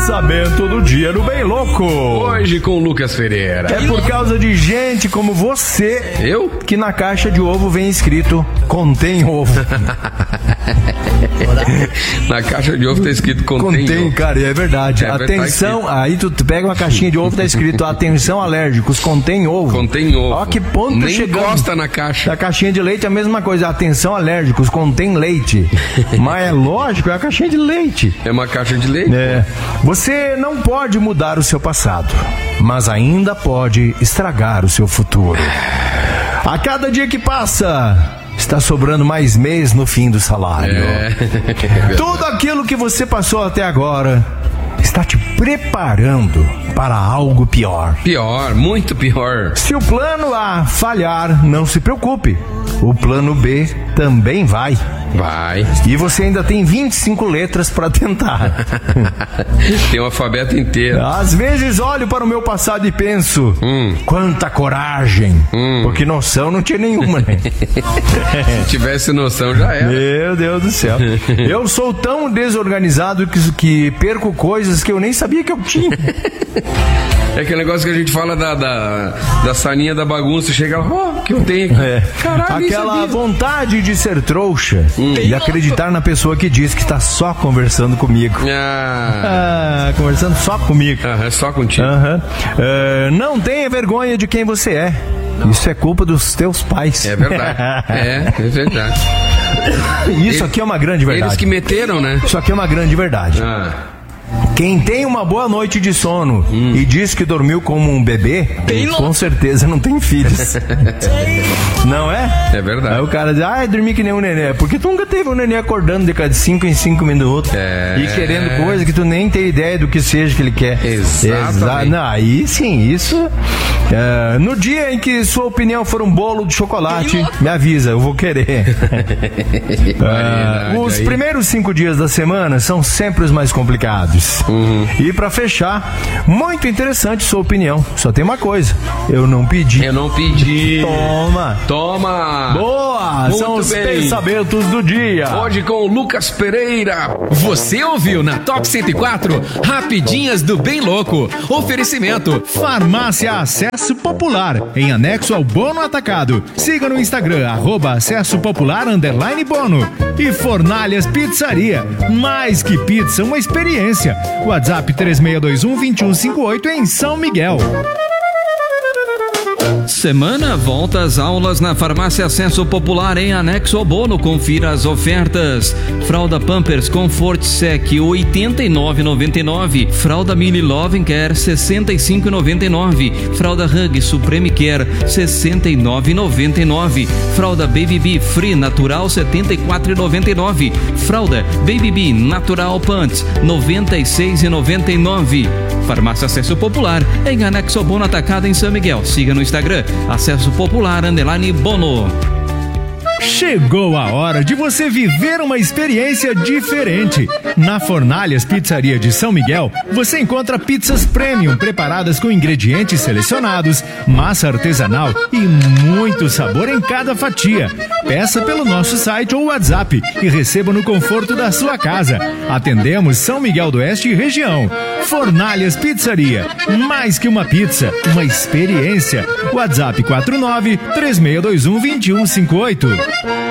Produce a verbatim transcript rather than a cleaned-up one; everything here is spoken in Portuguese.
Pensamento do dia do Bem Louco. Hoje com o Lucas Ferreira. É por causa de gente como você. Eu? Que na caixa de ovo vem escrito contém ovo. Na caixa de ovo tá escrito contém, contém ovo. Cara, é verdade. É atenção, verdade. Aí tu pega uma caixinha de ovo, tá escrito atenção alérgicos, contém ovo. Contém ovo. Ó que ponto Nem chegamos. Encosta na caixa. Da caixinha de leite é a mesma coisa, atenção alérgicos, contém leite. Mas é lógico, é a caixinha de leite. É uma caixa de leite. É. Você não pode mudar o seu passado, mas ainda pode estragar o seu futuro. A cada dia que passa, está sobrando mais mês no fim do salário. É. Tudo aquilo que você passou até agora está te preparando para algo pior. Pior, muito pior. Se o plano A falhar, não se preocupe. O plano B também vai. Vai. E você ainda tem vinte e cinco letras para tentar. Tem o alfabeto inteiro. Às vezes olho para o meu passado e penso, hum. quanta coragem. Hum. Porque noção não tinha nenhuma, né? Se tivesse noção já era. Meu Deus do céu. Eu sou tão desorganizado que, que perco coisas que eu nem sabia que eu tinha. É aquele negócio que a gente fala da, da, da salinha da bagunça, chega lá, ó, oh, que eu tenho aqui. É. Caralho, aquela vontade de ser trouxa hum. e acreditar na pessoa que diz que está só conversando comigo. Ah. Ah, conversando só comigo. Ah, é só contigo. Uh-huh. Uh, não tenha vergonha de quem você é. Não. Isso é culpa dos teus pais. É verdade. é, é verdade. Isso eles, aqui é uma grande verdade. Eles que meteram, né? Isso aqui é uma grande verdade. Ah. Quem tem uma boa noite de sono hum. e diz que dormiu como um bebê, Bem com louco. certeza não tem filhos. Não é? É verdade. Aí o cara diz, ah, dormi que nem um nenê. Porque tu nunca teve um nenê acordando de cada cinco em cinco minutos é... e querendo coisa que tu nem tem ideia do que seja que ele quer. Exatamente. Exa- não, aí sim, isso... É, no dia em que sua opinião for um bolo de chocolate, me avisa, eu vou querer. é, os aí. primeiros cinco dias da semana são sempre os mais complicados. Uhum. E pra fechar, muito interessante sua opinião. Só tem uma coisa, eu não pedi. Eu não pedi. Toma. Toma. Boa. Muito são os bem. pensamentos do dia. Hoje com o Lucas Pereira. Você ouviu na Top cento e quatro Rapidinhas do Bem Louco. Oferecimento Farmácia Acesso Popular, em anexo ao Bono Atacado. Siga no Instagram, arroba Acesso Popular underline Bono. E Fornalhas Pizzaria, mais que pizza, uma experiência. WhatsApp três seis dois um, dois um cinco oito em São Miguel. Semana volta às aulas na Farmácia Acesso Popular em anexo ao Bono. Confira as ofertas. Fralda Pampers Comfort Sec oitenta e nove reais e noventa e nove centavos. Fralda Mini Love Care sessenta e cinco reais e noventa e nove centavos. Fralda Hug Supreme Care sessenta e nove reais e noventa e nove centavos. Fralda Baby Bee Free Natural setenta e quatro reais e noventa e nove centavos. Fralda Baby Bee Natural Pants noventa e seis reais e noventa e nove centavos. Farmácia Acesso Popular em anexo ao Bono Atacado em São Miguel. Siga no Instagram, Acesso Popular underline Bono. Chegou a hora de você viver uma experiência diferente. Na Fornalhas Pizzaria de São Miguel, você encontra pizzas premium preparadas com ingredientes selecionados, massa artesanal e muito sabor em cada fatia. Peça pelo nosso site ou WhatsApp e receba no conforto da sua casa. Atendemos São Miguel do Oeste e região. Fornalhas Pizzaria, mais que uma pizza, uma experiência. WhatsApp quatro nove três seis dois um, dois um cinco oito.